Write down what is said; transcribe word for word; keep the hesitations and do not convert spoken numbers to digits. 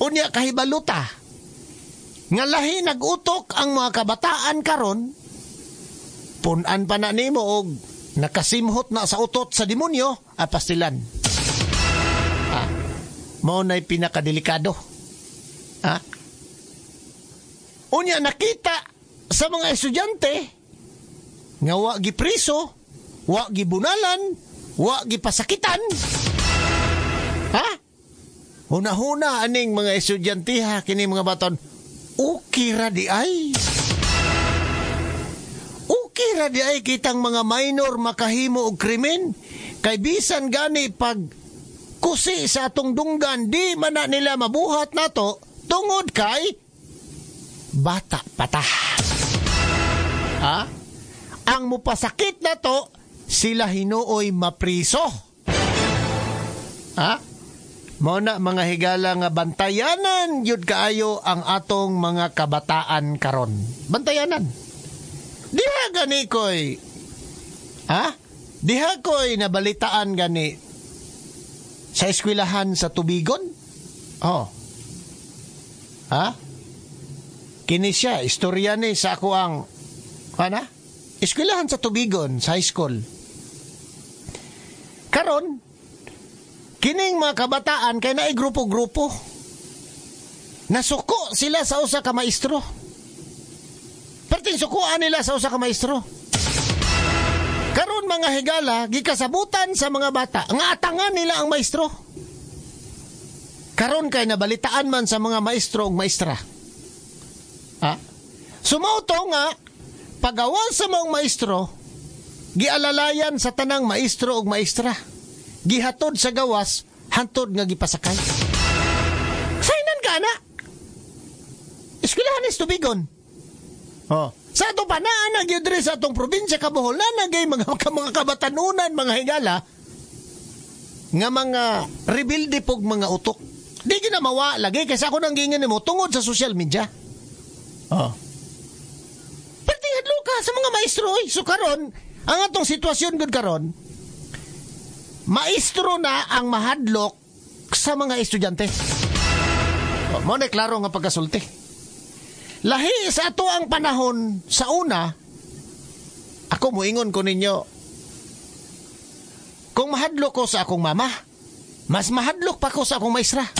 Unya kahibaluta nga lahi nagutok ang mga kabataan karon, punan pa na nimo og nakasimhot na sa utot sa demonyo, apastilan. Ah, mao na'y pinakadelikado. Ha? Unya nakita sa mga estudyante nga wa gi priso, wa gi bunalan, wa gi pasakitan. Ha? Huna-huna aning mga estudyante ha, kini mga baton, okay ra di ay. Okay ra di ay kitang mga minor makahimo og krimen, kay bisan gani pag kusi sa atong dunggan, di man na nila mabuhat nato tungod kay bata pata. Ha? Ang mupasakit na to, sila hinuoy mapriso. Ha? Muna mga higala nga bantayanan yun kaayo ang atong mga kabataan karon. Bantayanan. Diha gani koy, ha? Diha koy nabalitaan gani sa eskwelahan sa Tubigon. Oh. Ha? Kini siya, istorya ni sa ako ang, ano? Eskwelahan sa Tubigon, sa high school. Karon, kining mga kabataan kay naay grupo-grupo. Nasuko sila sa usa ka maestro. Perting sukuan nila sa usa ka maestro. Karon mga higala, gikasabutan sa mga bata, nga atangan nila ang maestro. Karon kay nabalitaan man sa mga maestro ug maestra. Ha? Sumauto nga, pagawan sa mga maestro, gialalayan sa tanang maestro ug maestra. Gihatod sa gawas, hantod nga gipasakay. Sainan ka na? Eskwelahan is Tubigon. Oh. Sa ato pa na, nagyudre sa atong probinsya Kabohol, na nagay mga, mga kabatanunan, mga higala, nga mga rebilde pog mga utok. Di ginamawa lagi, kasi ako nang gingin mo tungod sa social media. Oh. Pertingad ka sa mga maestro, eh. So karon, ang atong sitwasyon gud karon, maestro na ang mahadlok sa mga estudyante. Oh, mo na klaro nga pagkasulti. Lahi sa ato ang panahon sa una, ako muingon ko ninyo, kung mahadlok ko sa akong mama, mas mahadlok pa ko sa akong maestra.